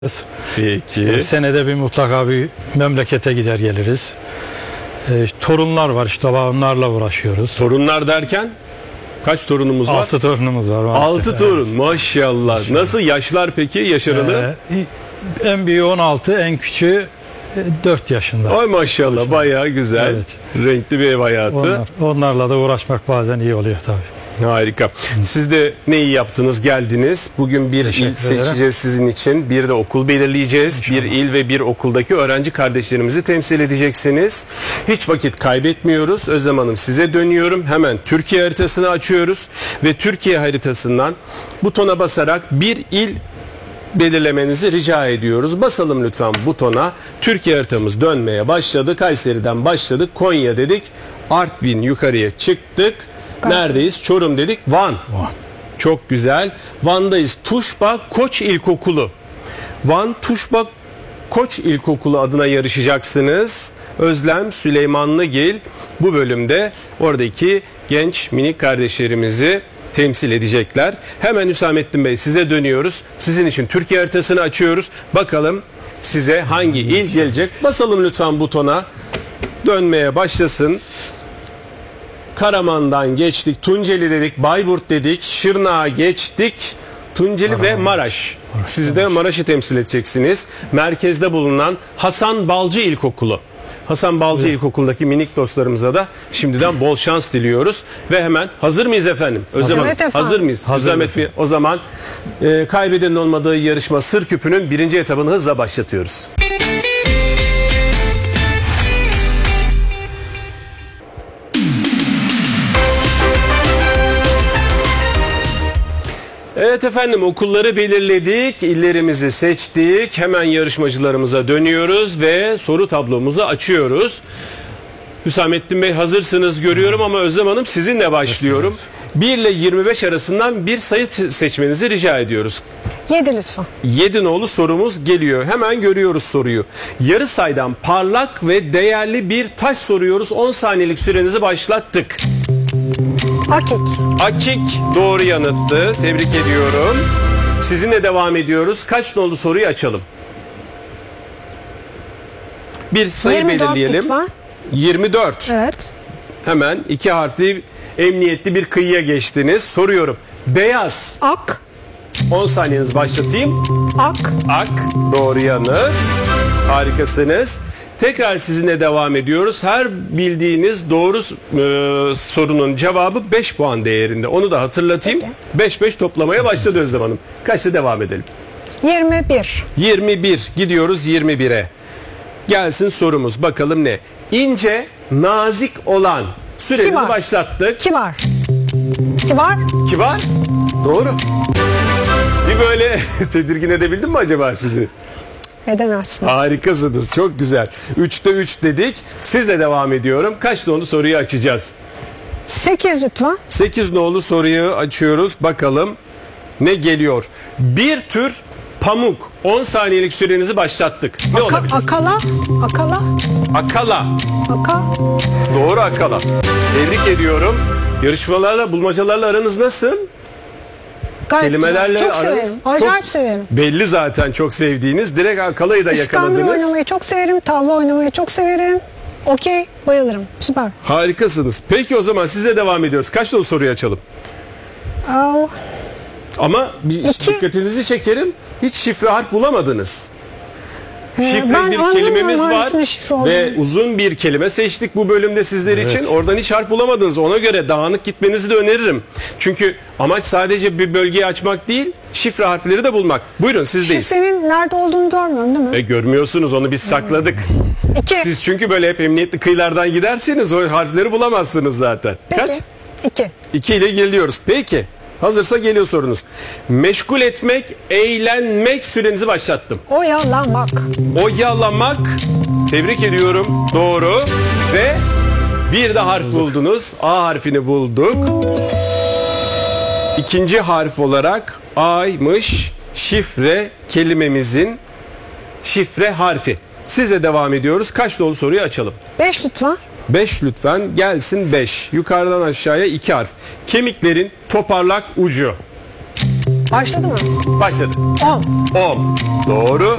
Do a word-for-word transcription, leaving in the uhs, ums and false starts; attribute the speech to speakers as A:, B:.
A: Peki.
B: İşte senede bir mutlaka bir memlekete gider geliriz. E, torunlar var, işte onlarla uğraşıyoruz.
A: Torunlar derken kaç torunumuz var?
B: Altı torunumuz var. Maalesef.
A: Altı torun,
B: evet.
A: maşallah. Maşallah. Nasıl yaşlar peki, yaş aralığı?
B: Ee, en büyüğü on altı, en küçüğü dört yaşında.
A: Ay maşallah, maşallah. Bayağı güzel. Evet. Renkli bir ev hayatı.
B: Onlar, onlarla da uğraşmak bazen iyi oluyor tabii.
A: Harika. Siz de ne iyi yaptınız, geldiniz. Bugün bir il seçeceğiz sizin için. Bir de okul belirleyeceğiz. İnşallah. Bir il ve bir okuldaki öğrenci kardeşlerimizi temsil edeceksiniz. Hiç vakit kaybetmiyoruz. Özlem Hanım, size dönüyorum. Hemen Türkiye haritasını açıyoruz. Ve Türkiye haritasından butona basarak bir il belirlemenizi rica ediyoruz. Basalım lütfen butona. Türkiye haritamız dönmeye başladı. Kayseri'den başladık. Konya dedik. Artvin yukarıya çıktık. Neredeyiz? Çorum dedik. Van. Van. Çok güzel. Van'dayız. Tuşba Koç İlkokulu. Van Tuşba Koç İlkokulu adına yarışacaksınız. Özlem Süleymanlıgil bu bölümde oradaki genç minik kardeşlerimizi temsil edecekler. Hemen Hüsamettin Bey, size dönüyoruz. Sizin için Türkiye haritasını açıyoruz. Bakalım size hangi il gelecek? Basalım lütfen butona. Dönmeye başlasın. Karaman'dan geçtik, Tunceli dedik, Bayburt dedik, Şırnak'a geçtik, Tunceli Karaman ve Maraş. Maraş. Siz de Maraş'ı temsil edeceksiniz. Merkezde bulunan Hasan Balcı İlkokulu. Hasan Balcı evet. İlkokulu'ndaki minik dostlarımıza da şimdiden bol şans diliyoruz. Ve hemen hazır mıyız efendim? Özlem Hanım, evet hazır mıyız? Hazır efendim. O zaman e, kaybedenin olmadığı yarışma Sır Küpü'nün birinci etabını hızla başlatıyoruz. Evet efendim, okulları belirledik, illerimizi seçtik. Hemen yarışmacılarımıza dönüyoruz ve soru tablomuzu açıyoruz. Hüsamettin Bey, hazırsınız görüyorum ama Özlem Hanım, sizinle başlıyorum. bir ile yirmi beş arasından bir sayı seçmenizi rica ediyoruz.
C: yedi lütfen.
A: yedi nolu sorumuz geliyor. Hemen görüyoruz soruyu. Yarı sayıdan parlak ve değerli bir taş soruyoruz. on saniyelik sürenizi başlattık.
C: Akik.
A: Akik doğru yanıttı. Tebrik ediyorum. Sizinle devam ediyoruz. Kaç nolu soruyu açalım? Bir sayı belirleyelim. Lütfen. yirmi dört.
C: Evet.
A: Hemen iki harfli emniyetli bir kıyıya geçtiniz. Soruyorum. Beyaz.
C: Ak.
A: on saniyenizi başlatayım.
C: Ak.
A: Ak doğru yanıt. Harikasınız. Tekrar sizinle devam ediyoruz. Her bildiğiniz doğru e, sorunun cevabı beş puan değerinde. Onu da hatırlatayım. beş beş toplamaya başladı Özlem Hanım. Kaçta devam edelim?
C: yirmi bir.
A: yirmi bir. Gidiyoruz yirmi bire. Gelsin sorumuz. Bakalım ne? İnce, nazik olan. Süremizi Kibar. başlattık.
C: Kibar. Kibar.
A: Kibar. Doğru. Bir böyle tedirgin edebildim mi acaba sizi?
C: Edemezsiniz.
A: Harikasınız. Çok güzel. üçte üç dedik. Sizle devam ediyorum. Kaç nolu soruyu açacağız?
C: sekiz lütfen.
A: sekiz nolu soruyu açıyoruz. Bakalım ne geliyor? Bir tür pamuk. on saniyelik sürenizi başlattık. Ne
C: Aka,
A: olabilir?
C: Akala. Akala.
A: Akala.
C: Aka.
A: Doğru, akala. Tebrik ediyorum. Yarışmalarla, bulmacalarla aranız nasıl?
C: Gayet
A: Kelimelerle
C: güzel. Çok
A: aranız
C: severim. Acayip
A: çok
C: severim.
A: Belli zaten çok sevdiğiniz. Direkt akalayı da yakaladınız.
C: İskambil oynamayı çok severim. Tavla oynamayı çok severim. Okey, bayılırım. Süper.
A: Harikasınız. Peki o zaman size devam ediyoruz. Kaç nolu soruyu açalım?
C: Aa,
A: Ama bir
C: İki.
A: dikkatinizi çekerim. Hiç şifre harf bulamadınız. Şifre
C: ben
A: bir kelimemiz var ve uzun bir kelime seçtik bu bölümde sizler evet. için. Oradan hiç harf bulamadınız. Ona göre dağınık gitmenizi de öneririm. Çünkü amaç sadece bir bölgeyi açmak değil, şifre harfleri de bulmak. Buyurun, sizdeyiz.
C: Şifrenin nerede olduğunu görmüyorum değil mi?
A: E, görmüyorsunuz, onu biz sakladık.
C: İki.
A: Siz çünkü böyle hep emniyetli kıyılardan giderseniz o harfleri bulamazsınız zaten.
C: Peki.
A: Kaç?
C: İki.
A: İki ile geliyoruz. Peki. Hazırsa geliyor sorunuz. Meşgul etmek, eğlenmek, sürenizi başlattım.
C: Oyalamak.
A: Oyalamak. Tebrik ediyorum. Doğru. Ve bir de harf buldunuz. A harfini bulduk. İkinci harf olarak A'ymış. Şifre kelimemizin şifre harfi. Sizle devam ediyoruz. Kaç nolu soruyu açalım?
C: Beş lütfen.
A: beş lütfen, gelsin beş. Yukarıdan aşağıya iki harf. Kemiklerin toparlak ucu.
C: Başladı mı?
A: Başladı.
C: on.
A: on. Doğru.